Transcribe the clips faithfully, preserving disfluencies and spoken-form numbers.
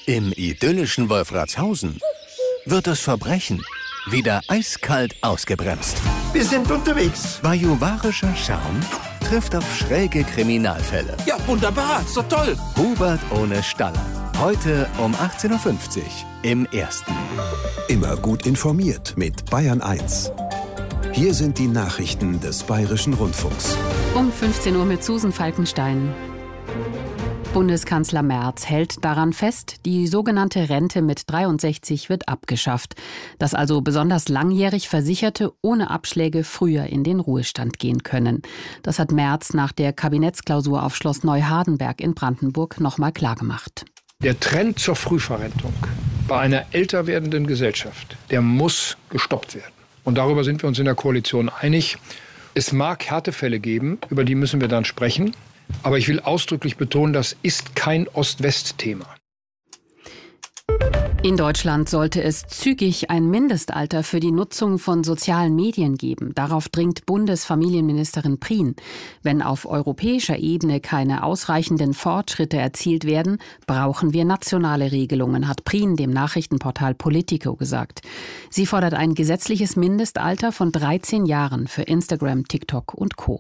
Im idyllischen Wolfratshausen wird das Verbrechen wieder eiskalt ausgebremst. Wir sind unterwegs. Bajuwarischer Charme trifft auf schräge Kriminalfälle. Ja, wunderbar, so toll. Hubert ohne Staller. Heute um achtzehn Uhr fünfzig im Ersten. Immer gut informiert mit Bayern eins. Hier sind die Nachrichten des Bayerischen Rundfunks. Um fünfzehn Uhr mit Susan Falkenstein. Bundeskanzler Merz hält daran fest, die sogenannte Rente mit dreiundsechzig wird abgeschafft, dass also besonders langjährig Versicherte ohne Abschläge früher in den Ruhestand gehen können. Das hat Merz nach der Kabinettsklausur auf Schloss Neuhardenberg in Brandenburg nochmal klargemacht. Der Trend zur Frühverrentung bei einer älter werdenden Gesellschaft, der muss gestoppt werden. Und darüber sind wir uns in der Koalition einig. Es mag Härtefälle geben, über die müssen wir dann sprechen. Aber ich will ausdrücklich betonen, das ist kein Ost-West-Thema. In Deutschland sollte es zügig ein Mindestalter für die Nutzung von sozialen Medien geben. Darauf dringt Bundesfamilienministerin Prien. Wenn auf europäischer Ebene keine ausreichenden Fortschritte erzielt werden, brauchen wir nationale Regelungen, hat Prien dem Nachrichtenportal Politico gesagt. Sie fordert ein gesetzliches Mindestalter von dreizehn Jahren für Instagram, TikTok und Co.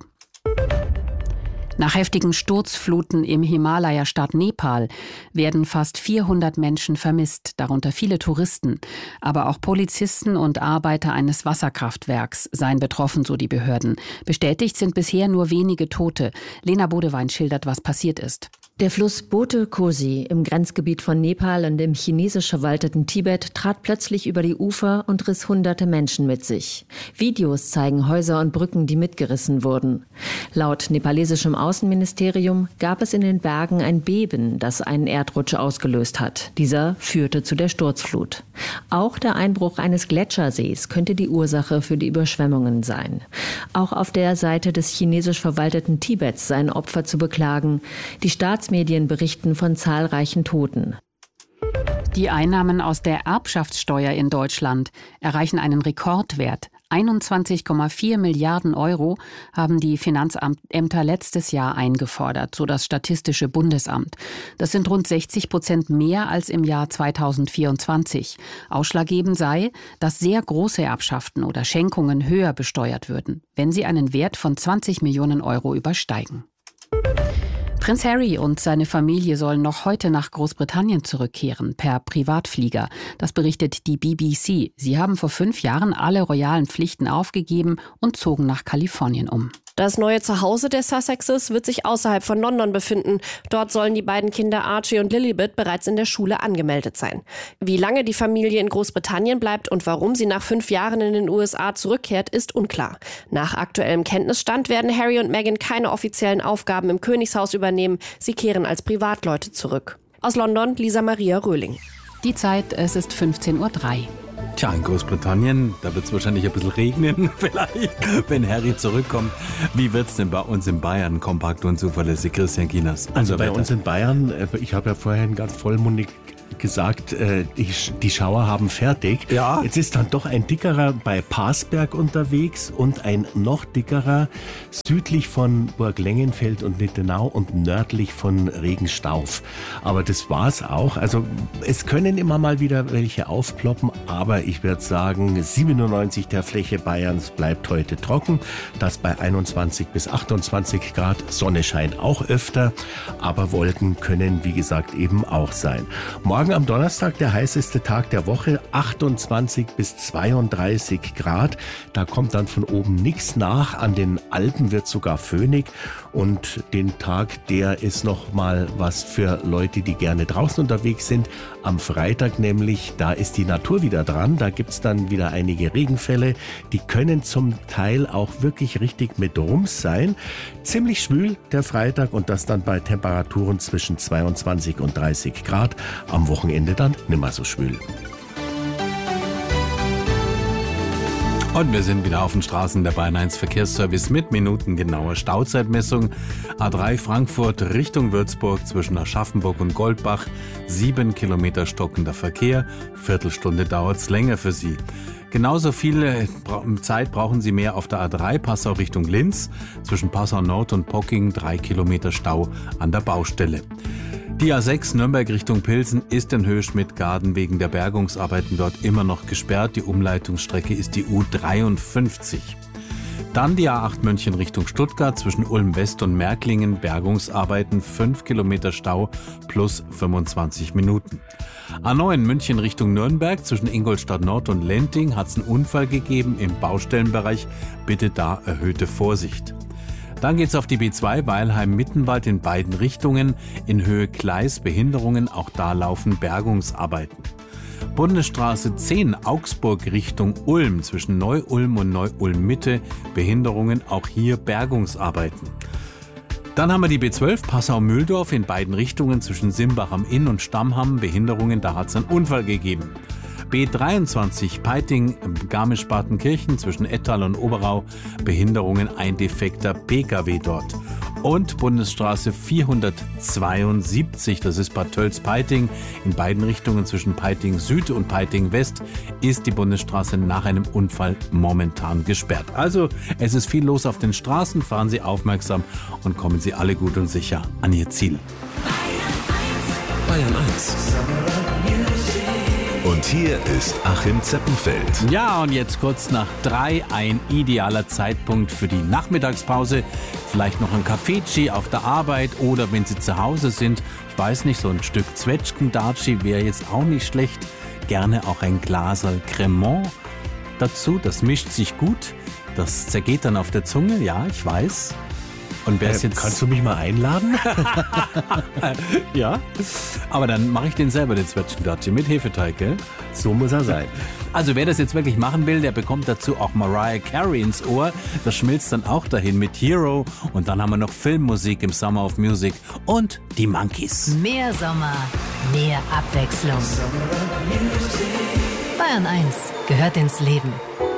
Nach heftigen Sturzfluten im Himalaya-Staat Nepal werden fast vierhundert Menschen vermisst, darunter viele Touristen. Aber auch Polizisten und Arbeiter eines Wasserkraftwerks seien betroffen, so die Behörden. Bestätigt sind bisher nur wenige Tote. Lena Bodewein schildert, was passiert ist. Der Fluss Bote Kosi im Grenzgebiet von Nepal und dem chinesisch verwalteten Tibet trat plötzlich über die Ufer und riss hunderte Menschen mit sich. Videos zeigen Häuser und Brücken, die mitgerissen wurden. Laut nepalesischem Außenministerium gab es in den Bergen ein Beben, das einen Erdrutsch ausgelöst hat. Dieser führte zu der Sturzflut. Auch der Einbruch eines Gletschersees könnte die Ursache für die Überschwemmungen sein. Auch auf der Seite des chinesisch verwalteten Tibets seien Opfer zu beklagen. Die Staatsmedien berichten von zahlreichen Toten. Die Einnahmen aus der Erbschaftssteuer in Deutschland erreichen einen Rekordwert. einundzwanzig Komma vier Milliarden Euro haben die Finanzämter letztes Jahr eingefordert, so das Statistische Bundesamt. Das sind rund sechzig Prozent mehr als im Jahr zweitausendvierundzwanzig. Ausschlaggebend sei, dass sehr große Erbschaften oder Schenkungen höher besteuert würden, wenn sie einen Wert von zwanzig Millionen Euro übersteigen. Prinz Harry und seine Familie sollen noch heute nach Großbritannien zurückkehren, per Privatflieger. Das berichtet die B B C. Sie haben vor fünf Jahren alle royalen Pflichten aufgegeben und zogen nach Kalifornien um. Das neue Zuhause der Sussexes wird sich außerhalb von London befinden. Dort sollen die beiden Kinder Archie und Lilibet bereits in der Schule angemeldet sein. Wie lange die Familie in Großbritannien bleibt und warum sie nach fünf Jahren in den U S A zurückkehrt, ist unklar. Nach aktuellem Kenntnisstand werden Harry und Meghan keine offiziellen Aufgaben im Königshaus übernehmen. Sie kehren als Privatleute zurück. Aus London, Lisa Maria Röhling. Die Zeit, es ist fünfzehn Uhr drei. Tja, in Großbritannien, da wird es wahrscheinlich ein bisschen regnen, vielleicht, wenn Harry zurückkommt. Wie wird es denn bei uns in Bayern kompakt und zuverlässig, Christian Kieners? Also bei uns in Bayern, ich habe ja vorhin ganz vollmundig gesagt, die Schauer haben fertig. Ja. Jetzt ist dann doch ein dickerer bei Parsberg unterwegs und ein noch dickerer südlich von Burg Lengenfeld und Nittenau und nördlich von Regenstauf. Aber das war's auch. Also es können immer mal wieder welche aufploppen, aber ich würde sagen, siebenundneunzig der Fläche Bayerns bleibt heute trocken. Das bei einundzwanzig bis achtundzwanzig Grad. Sonne scheint auch öfter, aber Wolken können, wie gesagt, eben auch sein. Morgen am Donnerstag der heißeste Tag der Woche, achtundzwanzig bis zweiunddreißig Grad. Da kommt dann von oben nichts nach. An den Alpen wird sogar föhnig. Und den Tag, der ist noch mal was für Leute, die gerne draußen unterwegs sind. Am Freitag nämlich, da ist die Natur wieder dran. Da gibt's dann wieder einige Regenfälle. Die können zum Teil auch wirklich richtig mit Rums sein. Ziemlich schwül der Freitag und das dann bei Temperaturen zwischen zweiundzwanzig und dreißig Grad. Am Wochenende dann nimmer so schwül. Und wir sind wieder auf den Straßen der Bayern eins Verkehrsservice mit minutengenauer Stauzeitmessung. A drei Frankfurt Richtung Würzburg zwischen Aschaffenburg und Goldbach. Sieben Kilometer stockender Verkehr. Viertelstunde dauert's länger für Sie. Genauso viel Zeit brauchen Sie mehr auf der A drei Passau Richtung Linz. Zwischen Passau Nord und Pocking drei Kilometer Stau an der Baustelle. Die A sechs Nürnberg Richtung Pilsen ist in Höchstmittgarten wegen der Bergungsarbeiten dort immer noch gesperrt. Die Umleitungsstrecke ist die U dreiundfünfzig. Dann die A acht München Richtung Stuttgart zwischen Ulm West und Märklingen. Bergungsarbeiten, fünf Kilometer Stau plus fünfundzwanzig Minuten. A neun München Richtung Nürnberg zwischen Ingolstadt Nord und Lenting hat es einen Unfall gegeben im Baustellenbereich. Bitte da erhöhte Vorsicht. Dann geht's auf die B zwei Weilheim-Mittenwald in beiden Richtungen. In Höhe Gleis Behinderungen, auch da laufen Bergungsarbeiten. Bundesstraße zehn Augsburg Richtung Ulm zwischen Neu-Ulm und Neu-Ulm-Mitte. Behinderungen, auch hier Bergungsarbeiten. Dann haben wir die B zwölf Passau-Mühldorf in beiden Richtungen zwischen Simbach am Inn und Stammham. Behinderungen, da hat es einen Unfall gegeben. B dreiundzwanzig Peiting, Garmisch-Partenkirchen zwischen Ettal und Oberau. Behinderungen, ein defekter P K W dort. Und Bundesstraße vierhundertzweiundsiebzig, das ist Bad Tölz-Peiting. In beiden Richtungen zwischen Peiting Süd und Peiting West ist die Bundesstraße nach einem Unfall momentan gesperrt. Also es ist viel los auf den Straßen, fahren Sie aufmerksam und kommen Sie alle gut und sicher an Ihr Ziel. Bayern eins. Und hier ist Achim Zeppenfeld. Ja, und jetzt kurz nach drei ein idealer Zeitpunkt für die Nachmittagspause. Vielleicht noch ein Kaffeetschi auf der Arbeit oder wenn Sie zu Hause sind, ich weiß nicht, so ein Stück Zwetschgendatschi wäre jetzt auch nicht schlecht. Gerne auch ein Glaserl Cremant dazu, das mischt sich gut. Das zergeht dann auf der Zunge, ja, ich weiß. Und wer ist äh, jetzt kannst du mich mal einladen? Ja, aber dann mache ich den selber, den Zwetschgendatschi mit Hefeteig, gell? So muss er sein. Also wer das jetzt wirklich machen will, der bekommt dazu auch Mariah Carey ins Ohr. Das schmilzt dann auch dahin mit Hero. Und dann haben wir noch Filmmusik im Summer of Music und die Monkees. Mehr Sommer, mehr Abwechslung. Bayern eins gehört ins Leben.